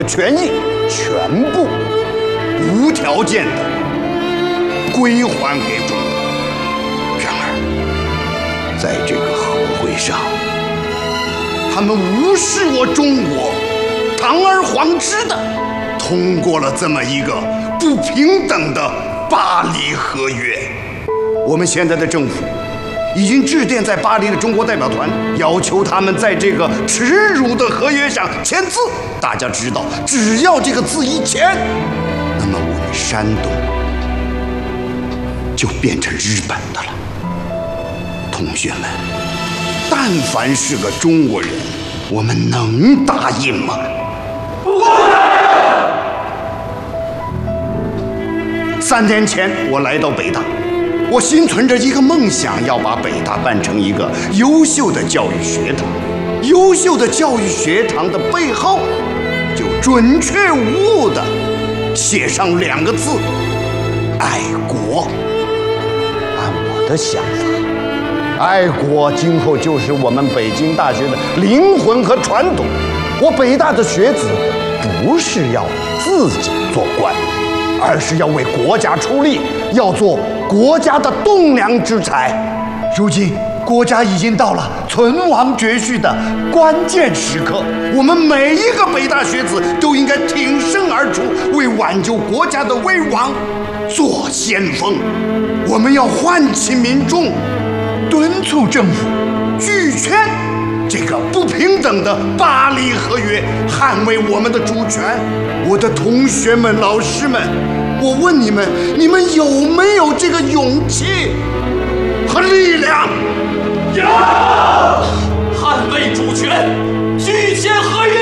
权益全部无条件的归还给中国。然而，在这个和会上，他们无视我中国，堂而皇之的通过了这么一个不平等的巴黎合约。我们现在的政府已经致电在巴黎的中国代表团，要求他们在这个耻辱的合约上签字。大家知道，只要这个字一签，那么我们山东就变成日本的了。同学们，但凡是个中国人，我们能答应吗？不会。3年前，我来到北大。我心存着一个梦想，要把北大办成一个优秀的教育学堂。优秀的教育学堂的背后，就准确无误地写上2个字：爱国。按我的想法，爱国今后就是我们北京大学的灵魂和传统。我北大的学子不是要自己做官，而是要为国家出力，要做国家的栋梁之才。如今，国家已经到了存亡绝续的关键时刻，我们每一个北大学子都应该挺身而出，为挽救国家的危亡做先锋。我们要唤起民众，敦促政府拒签这个不平等的巴黎合约，捍卫我们的主权。我的同学们、老师们，我问你们，你们有没有这个勇气和力量？ 有！捍卫主权，拒签合约。